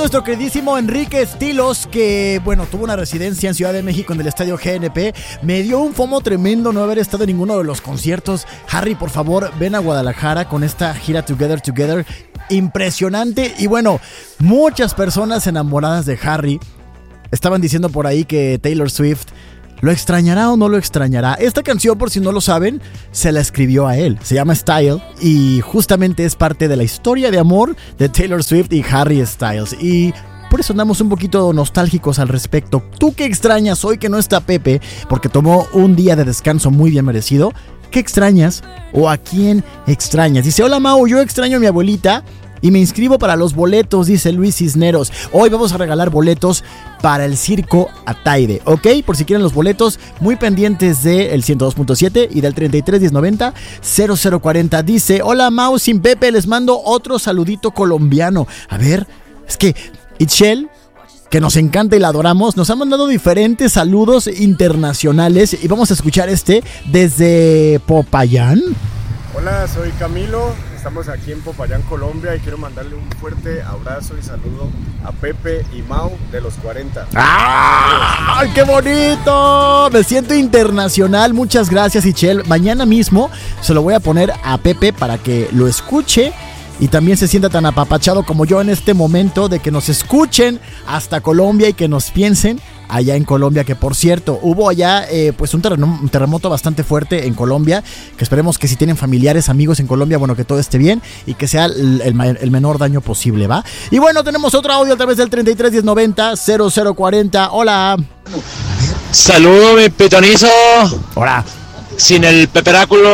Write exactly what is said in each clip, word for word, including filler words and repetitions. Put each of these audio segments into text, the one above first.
nuestro queridísimo Enrique Estilos, que, bueno, tuvo una residencia en Ciudad de México en el estadio G N P. Me dio un fomo tremendo no haber estado en ninguno de los conciertos. Harry, por favor, ven a Guadalajara con esta gira Together Together. Impresionante. Y bueno, muchas personas enamoradas de Harry estaban diciendo por ahí que Taylor Swift ¿lo extrañará o no lo extrañará? Esta canción, por si no lo saben, se la escribió a él. Se llama Style y justamente es parte de la historia de amor de Taylor Swift y Harry Styles. Y por eso andamos un poquito nostálgicos al respecto. ¿Tú qué extrañas hoy que no está Pepe? Porque tomó un día de descanso muy bien merecido. ¿Qué extrañas? ¿O a quién extrañas? Dice, hola Mau, yo extraño a mi abuelita y me inscribo para los boletos, dice Luis Cisneros. Hoy vamos a regalar boletos para el Circo Ataide, ¿ok? Por si quieren los boletos, muy pendientes del ciento dos punto siete y del treinta y tres diez noventa cero cero cuarenta. Dice, hola Mau, sin Pepe, les mando otro saludito colombiano. A ver, es que Itchel, que nos encanta y la adoramos, nos ha mandado diferentes saludos internacionales y vamos a escuchar este desde Popayán. Hola, soy Camilo, estamos aquí en Popayán, Colombia y quiero mandarle un fuerte abrazo y saludo a Pepe y Mau de los cuarenta. ¡Ay, qué bonito! Me siento internacional, muchas gracias Ichel. Mañana mismo se lo voy a poner a Pepe para que lo escuche y también se sienta tan apapachado como yo en este momento de que nos escuchen hasta Colombia y que nos piensen allá en Colombia, que por cierto, hubo allá eh, pues un, terreno, un terremoto bastante fuerte en Colombia, que esperemos que si tienen familiares, amigos en Colombia, bueno, que todo esté bien y que sea el, el, el menor daño posible, ¿va? Y bueno, tenemos otro audio a través del treinta y tres diez noventa cero cero cuarenta. Hola. Saludo, mi pitonizo. Hola. Sin el peperáculo.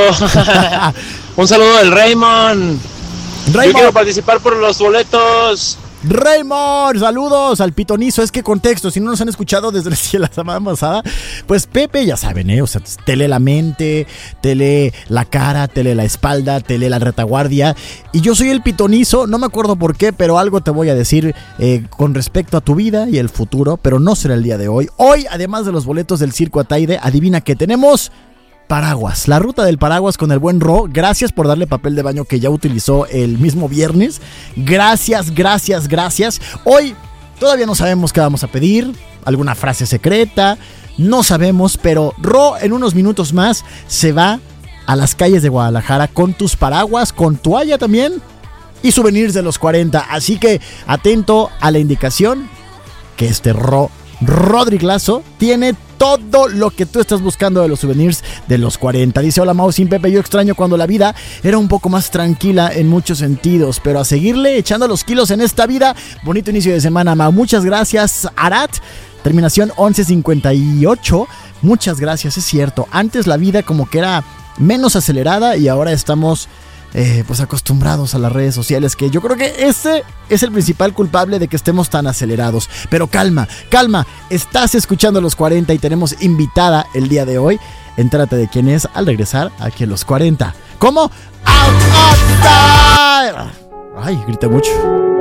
Un saludo del Raymond. Raymond. Yo quiero participar por los boletos. Raymond, saludos al pitonizo. Es que contexto, si no nos han escuchado desde la semana pasada, pues Pepe, ya saben, ¿eh? O sea, te lee la mente, te lee la cara, te lee la espalda, te lee la retaguardia. Y yo soy el pitonizo, no me acuerdo por qué, pero algo te voy a decir eh, con respecto a tu vida y el futuro, pero no será el día de hoy. Hoy, además de los boletos del Circo Ataide, adivina que tenemos paraguas, la ruta del paraguas con el buen Ro. Gracias por darle papel de baño que ya utilizó el mismo viernes. Gracias, gracias, gracias. Hoy todavía no sabemos qué vamos a pedir, alguna frase secreta, no sabemos, pero Ro en unos minutos más se va a las calles de Guadalajara con tus paraguas, con toalla también y souvenirs de los cuarenta. Así que atento a la indicación que este Ro Rodrigo Lazo tiene todo lo que tú estás buscando de los souvenirs de los cuarenta. Dice, hola Mau, sin Pepe, yo extraño cuando la vida era un poco más tranquila en muchos sentidos, pero a seguirle echando los kilos en esta vida. Bonito inicio de semana, Mau. Muchas gracias, Arat. Terminación once cincuenta y ocho. Muchas gracias, es cierto. Antes la vida como que era menos acelerada y ahora estamos Eh, pues acostumbrados a las redes sociales, que yo creo que ese es el principal culpable de que estemos tan acelerados. Pero calma, calma, estás escuchando Los cuarenta y tenemos invitada el día de hoy. Entérate de quién es al regresar aquí a Los cuarenta. ¿Cómo? ¡Out of time! Ay, grité mucho.